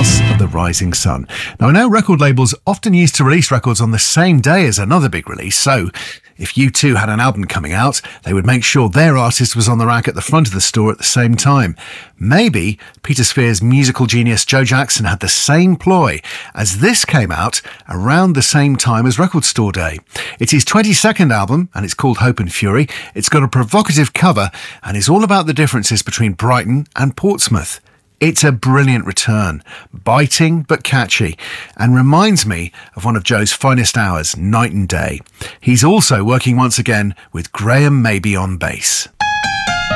House of the Rising Sun. Now, I know record labels often used to release records on the same day as another big release, so if U2 had an album coming out, they would make sure their artist was on the rack at the front of the store at the same time. Maybe Peter Sphere's musical genius Joe Jackson had the same ploy, as this came out around the same time as Record Store Day. It's his 22nd album, and it's called Hope and Fury. It's got a provocative cover, and is all about the differences between Brighton and Portsmouth. It's a brilliant return, biting but catchy, and reminds me of one of Joe's finest hours, Night and Day. He's also working once again with Graham Maby on bass.